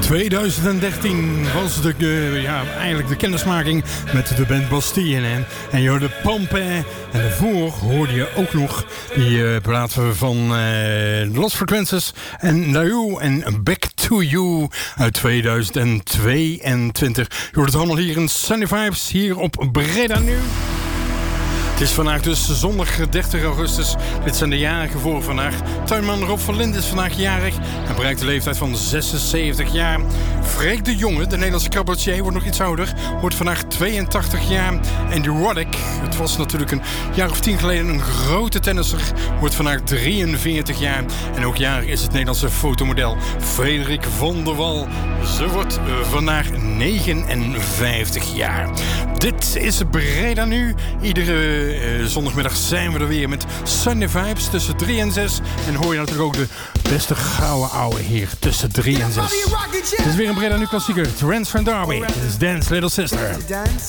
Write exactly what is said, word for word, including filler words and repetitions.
twintig dertien was de, uh, ja, eigenlijk de kennismaking met de band Bastille. En, en je hoorde Pompen. En daarvoor hoorde je ook nog die uh, platen van uh, Lost Frequencies en Nayu en Back to You uit twintig tweeëntwintig. Je hoort het allemaal hier in Sunny Vibes, hier op Breda Nu. Het is vandaag dus zondag dertig augustus. Dit zijn de jarigen voor vandaag. Tuinman Rob van Lint is vandaag jarig. Hij bereikt de leeftijd van zesenzeventig jaar. Freek de Jonge, de Nederlandse cabaretier, wordt nog iets ouder. Wordt vandaag tweeëntachtig jaar. En de Roddick, het was natuurlijk een jaar of tien geleden een grote tennisser, wordt vandaag drieënveertig jaar. En ook jarig is het Nederlandse fotomodel Frederik van der Wal. Ze wordt vandaag negenenvijftig jaar. Dit is Breda Nu. Iedere uh, zondagmiddag zijn we er weer met Sunday Vibes tussen drie en zes. En hoor je natuurlijk ook de beste gouden ouwe hier tussen drie en zes. Dit is weer een Breda Nu klassieker. Trans van Darby. Dit is Dance Little Sister.